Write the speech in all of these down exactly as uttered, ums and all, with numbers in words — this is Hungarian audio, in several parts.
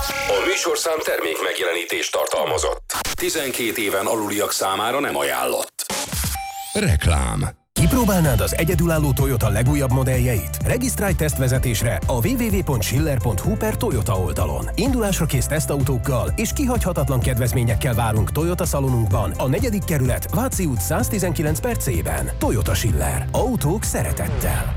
A műsorszám termék megjelenítést tartalmazott. tizenkét éven aluliak számára nem ajánlott. Reklám. Kipróbálnád az egyedülálló Toyota legújabb modelljeit? Regisztrálj tesztvezetésre a double-u double-u double-u pont schiller pont hu per Toyota oldalon. Indulásra kész tesztautókkal és kihagyhatatlan kedvezményekkel várunk Toyota szalonunkban, a negyedik kerület, Váci út száztizenkilenc per C-ben. Toyota Schiller. Autók szeretettel.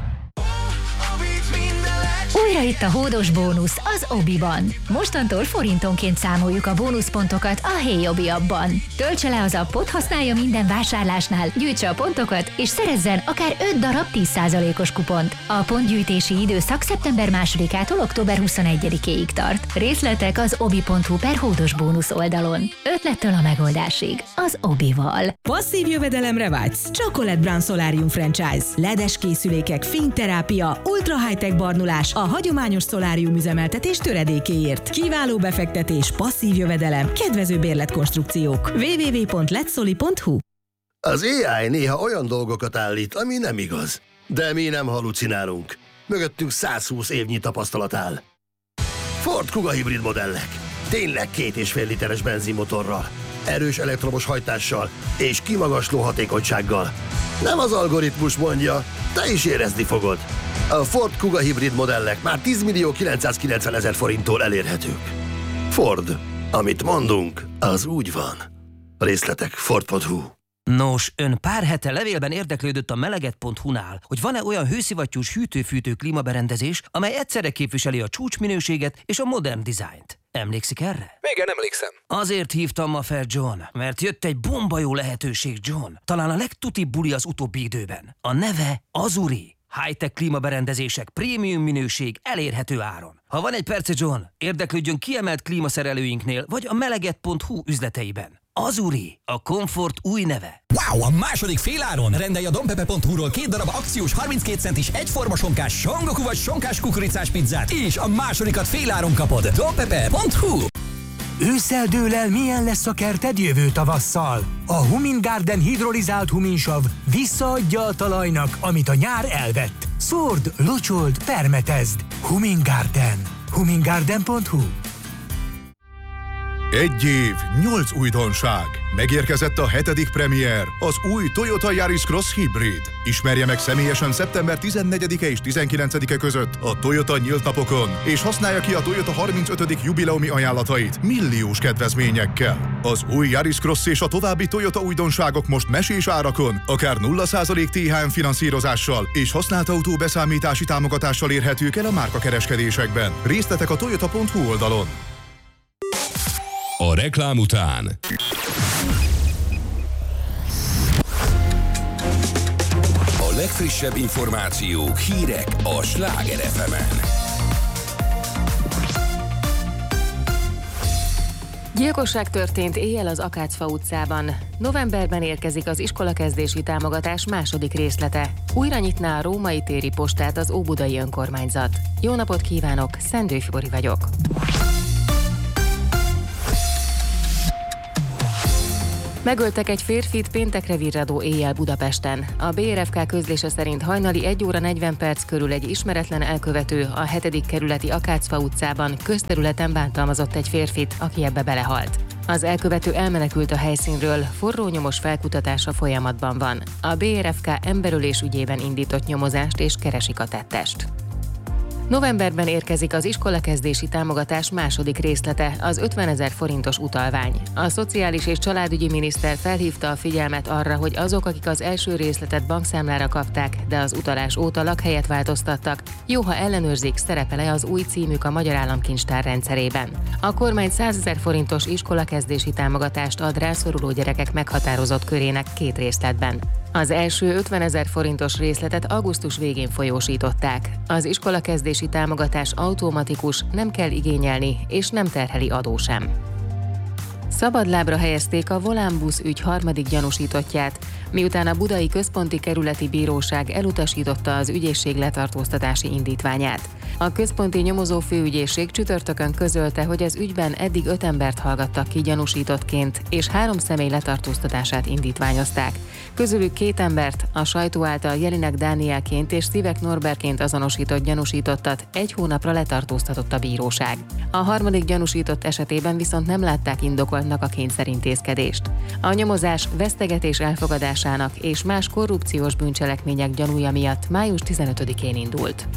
Újra itt a hódos bónusz az Obiban. Mostantól forintonként számoljuk a bónuszpontokat a Hey Obi appban. Töltse le az appot, használja minden vásárlásnál, gyűjtse a pontokat, és szerezzen akár öt darab tíz százalékos kupont. A pontgyűjtési időszak szeptember másodikától október huszonegyedikéig tart. Részletek az obi pont hu per hódos bónusz oldalon. Ötlettől a megoldásig. Az Obival. Passzív jövedelemre vágysz? Chocolate Brown Solarium Franchise. ledes készülékek, fényterápia, ultra high-tech barnulás a hagyományos szolárium üzemeltetés töredékéért. Kiváló befektetés, passzív jövedelem, kedvező bérletkonstrukciók. double-u double-u double-u pont letsoli pont hu. Az á i néha olyan dolgokat állít, ami nem igaz. De mi nem halucinálunk. Mögöttünk százhúsz évnyi tapasztalat áll. Ford Kuga hibrid modellek. Tényleg két és fél literes benzinmotorral, erős elektromos hajtással és kimagasló hatékonysággal. Nem az algoritmus mondja, te is érezni fogod. A Ford Kuga hibrid modellek már tíz millió kilencszázkilencvenezer forinttól elérhetők. Ford. Amit mondunk, az úgy van. Részletek ford pont hu. Nos, ön pár hete levélben érdeklődött a meleget pont hu-nál, hogy van-e olyan hőszivattyús hűtő-fűtő klímaberendezés, amely egyszerre képviseli a csúcsminőséget és a modern dizájnt. Emlékszik erre? Igen, emlékszem. Azért hívtam ma fel, John, mert jött egy bomba jó lehetőség, John. Talán a legtutibb buli az utóbbi időben. A neve Azuri. High-tech klímaberendezések, prémium minőség, elérhető áron. Ha van egy perce, John, érdeklődjön kiemelt klímaszerelőinknél, vagy a meleget pont hu üzleteiben. Azuri, a komfort új neve. Wow, a második féláron! Rendelj a dompepe pont hu-ról két darab akciós harminckét centis egyforma sonkás songoku vagy sonkás kukoricás pizzát, és a másodikat féláron kapod. dompepe pont hu. Ősszel dől el, milyen lesz a kerted jövő tavasszal. A Humin Garden hidrolizált huminsav visszaadja a talajnak, amit a nyár elvett. Szórd, locsold, permetezd. Humin Garden. humin garden pont hu. Egy év, nyolc újdonság. Megérkezett a hetedik premier, az új Toyota Yaris Cross Hybrid. Ismerje meg személyesen szeptember tizennegyedike és tizenkilencedike között a Toyota nyílt napokon, és használja ki a Toyota harmincötödik jubileumi ajánlatait milliós kedvezményekkel. Az új Yaris Cross és a további Toyota újdonságok most mesés árakon, akár nulla százalék té há em finanszírozással és használt autó beszámítási támogatással érhetők el a márkakereskedésekben. Részletek a toyota pont hu oldalon. A reklám után a legfrissebb információk, hírek a Sláger ef emen. Gyilkosság történt éjjel az Akácfa utcában. Novemberben érkezik az iskolakezdési támogatás második részlete. Újra nyitná a Római téri postát az óbudai önkormányzat. Jó napot kívánok, Szendő Fibori vagyok. Megöltek egy férfit péntekre virradó éjjel Budapesten. A bé er ef ká közlése szerint hajnali egy óra negyven perc körül egy ismeretlen elkövető a hetedik kerületi Akácfa utcában közterületen bántalmazott egy férfit, aki ebbe belehalt. Az elkövető elmenekült a helyszínről, forró nyomos felkutatása folyamatban van. A bé er ef ká emberölés ügyében indított nyomozást és keresik a tettest. Novemberben érkezik az iskolakezdési támogatás második részlete, az ötvenezer forintos utalvány. A szociális és családügyi miniszter felhívta a figyelmet arra, hogy azok, akik az első részletet bankszámlára kapták, de az utalás óta lakhelyet változtattak, jó, ha ellenőrzik, szerepel-e az új címük a Magyar Államkincstár rendszerében. A kormány százezer forintos iskolakezdési támogatást ad rászoruló gyerekek meghatározott körének két részletben. Az első ötvenezer forintos részletet augusztus végén folyósították. Az iskolakezdési támogatás automatikus, nem kell igényelni, és nem terheli adó sem. Szabadlábra helyezték a Volánbusz ügy harmadik gyanúsítottját, miután a Budai Központi Kerületi Bíróság elutasította az ügyészség letartóztatási indítványát. A központi nyomozó főügyészség csütörtökön közölte, hogy az ügyben eddig öt embert hallgattak ki gyanúsítottként, és három személy letartóztatását indítványozták. Közülük két embert, a sajtó által Jelinek Dánielként és Szivek Norbertként azonosított gyanúsítottat egy hónapra letartóztatott a bíróság. A harmadik gyanúsított esetében viszont nem látták indokoltnak a kényszerintézkedést. A nyomozás vesztegetés elfogadásának és más korrupciós bűncselekmények gyanúja miatt május tizenötödikén indult.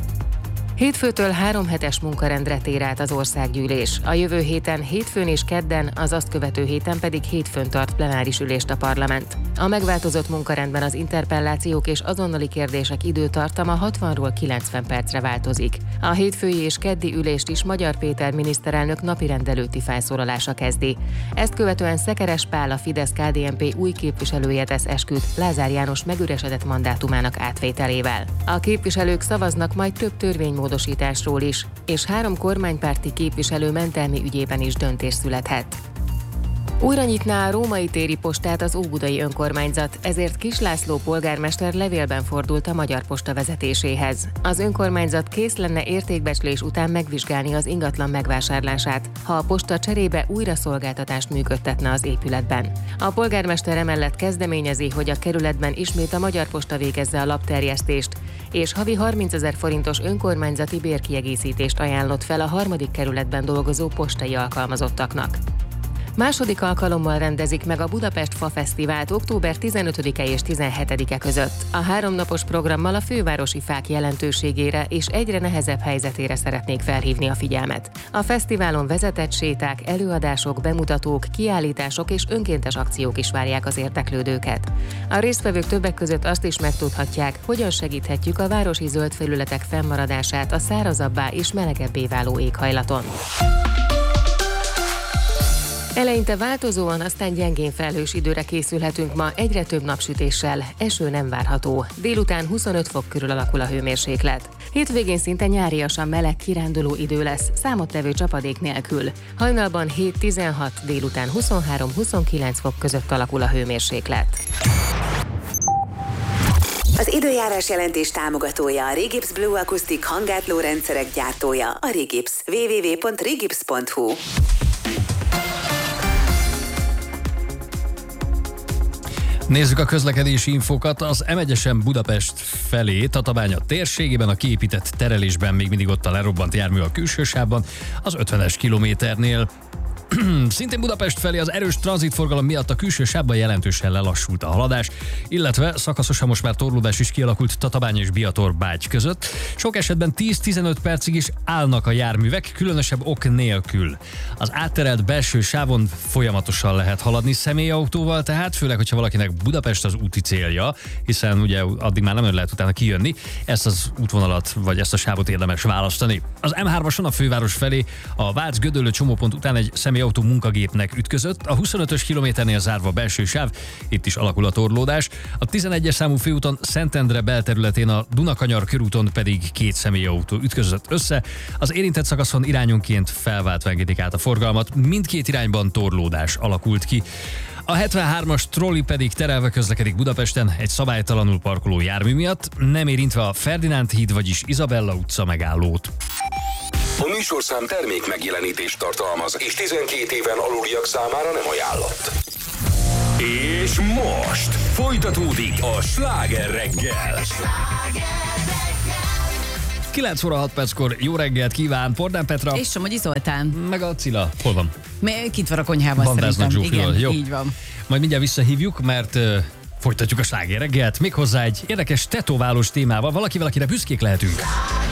Hétfőtől három hetes munkarendre tér át az országgyűlés. A jövő héten hétfőn és kedden, az azt követő héten pedig hétfőn tart plenáris ülést a parlament. A megváltozott munkarendben az interpellációk és azonnali kérdések időtartama hatvanról kilencven percre változik. A hétfői és keddi ülést is Magyar Péter miniszterelnök napirendelőtti felszólalása kezdi. Ezt követően Szekeres Pál, a Fidesz-ká dé en pé új képviselője tesz esküt Lázár János megüresedett mandátumának átvételével. A képviselők szavaznak majd több törvénymódosításról is, és három kormánypárti képviselő mentelmi ügyében is döntés születhet. Újra nyitná a Római téri postát az óbudai önkormányzat, ezért Kiss László polgármester levélben fordult a Magyar Posta vezetéséhez. Az önkormányzat kész lenne értékbecslés után megvizsgálni az ingatlan megvásárlását, ha a posta cserébe újra szolgáltatást működtetne az épületben. A polgármester emellett kezdeményezi, hogy a kerületben ismét a Magyar Posta végezze a lapterjesztést, és havi harmincezer forintos önkormányzati bérkiegészítést ajánlott fel a harmadik kerületben dolgozó postai alkalmazottaknak. Második alkalommal rendezik meg a Budapest Fa Fesztivált október tizenötödike és tizenhetedike között. A háromnapos programmal a fővárosi fák jelentőségére és egyre nehezebb helyzetére szeretnék felhívni a figyelmet. A fesztiválon vezetett séták, előadások, bemutatók, kiállítások és önkéntes akciók is várják az érdeklődőket. A résztvevők többek között azt is megtudhatják, hogyan segíthetjük a városi zöld felületek fennmaradását a szárazabbá és melegebbé váló éghajlaton. Eleinte változóan, aztán gyengén felhős időre készülhetünk ma, egyre több napsütéssel, eső nem várható. Délután huszonöt fok körül alakul a hőmérséklet. Hétvégén szinte nyáriasan meleg, kiránduló idő lesz, számottevő csapadék nélkül. Hajnalban hét-tizenhat, délután huszonhárom-huszonkilenc fok között alakul a hőmérséklet. Az időjárás jelentés támogatója a Rigips Blue Acoustic hangátló rendszerek gyártója, a Rigips. double-u double-u double-u pont rigips pont hu. Nézzük a közlekedési infókat. Az em egyesen Budapest felé, Tatabánya térségében a kiépített terelésben még mindig ott a lerobbant jármű a külső sávban, az ötvenes kilométernél. Szintén Budapest felé az erős tranzitforgalom miatt a külső sávban jelentősen lelassult a haladás, illetve szakaszosan most már torlódás is kialakult Tatabánya és Biator-Bágy között. Sok esetben tíz-tizenöt percig is állnak a járművek, különösebb ok nélkül. Az átterelt belső sávon folyamatosan lehet haladni személyautóval, tehát főleg, hogyha valakinek Budapest az úti célja, hiszen ugye addig már nem lehet utána kijönni, ezt az útvonalat vagy ezt a sávot érdemes választani. Az em hármason a főváros felé a Vác-Gödöllő csomópont után egy személyautó munkagépnek ütközött, a huszonötös kilométernél zárva a belső sáv, itt is alakul a torlódás. A tizenegyes számú főúton Szentendre belterületén, a Dunakanyar körúton pedig két személyautó ütközött össze. Az érintett szakaszon irányonként felváltva engedik át a forgalmat, mindkét irányban torlódás alakult ki. A hetvenhármas trolli pedig terelve közlekedik Budapesten egy szabálytalanul parkoló jármű miatt, nem érintve a Ferdinánd híd, vagyis Izabella utca megállót. A műsorszám termék megjelenítést tartalmaz, és tizenkét éven aluliak számára nem ajánlott. És most folytatódik a Sláger reggel. kilenc óra hat perckor jó reggelt kíván Pordán Petra. És Somogyi Zoltán. Meg a Cilla. Hol van? Kint van a konyhában Bandáznak szerintem. Igen, jó. így van. Majd mindjárt visszahívjuk, mert uh, folytatjuk a Sláger reggelt, méghozzá egy érdekes tetoválós témával, valakivel, akire büszkék lehetünk.